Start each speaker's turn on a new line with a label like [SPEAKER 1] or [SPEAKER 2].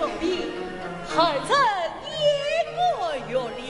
[SPEAKER 1] 兄弟，还曾一个月里。